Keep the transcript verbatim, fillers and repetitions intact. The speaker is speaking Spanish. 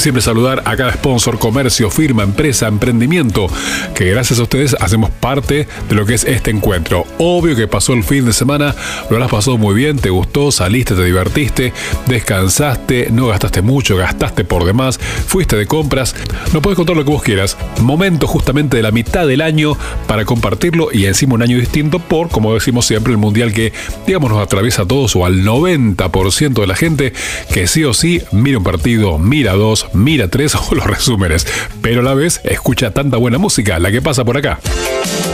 siempre saludar a cada sponsor, comercio, firma, empresa, emprendimiento, que gracias a ustedes hacemos parte de lo que es este encuentro. Obvio que pasó el fin de semana, lo has pasado muy bien, te gustó, saliste, te divertiste, descansaste, no gastaste mucho, gastaste por demás, fuiste de compras, no puedes contar lo que vos quieras. Momento justamente de la mitad del año para compartirlo y encima un año distinto por, como decimos siempre, el mundial que, digamos, nos atraviesa a todos o al noventa por ciento de la gente que sí o sí mira un partido, mira dos, mira tres o los resúmenes, pero a la vez escucha tanta buena música, la que pasa por acá.